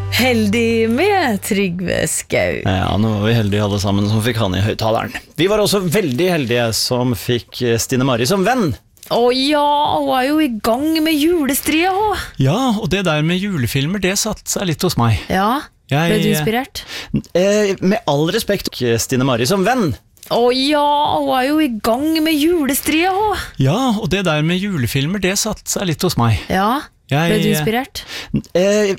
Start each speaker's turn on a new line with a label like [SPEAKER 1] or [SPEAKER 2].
[SPEAKER 1] Heldig med Trygve Skau.
[SPEAKER 2] Ja, nå var vi heldige alle sammen som fikk han i høyttaleren. Vi var også veldig heldige som fikk Stine Marie som venn.
[SPEAKER 1] Ja, hun jo i gang med julestria hun.
[SPEAKER 3] Ja, og det der med julefilmer, det satte seg litt hos meg.
[SPEAKER 1] Ja, ble du inspirert?
[SPEAKER 2] Med all respekt, Stine Marie som venn.
[SPEAKER 1] Ja, hun jo i gang med julestria hun.
[SPEAKER 3] Ja, og det der med julefilmer, det satte seg litt hos meg.
[SPEAKER 1] Ja, ble du inspirert?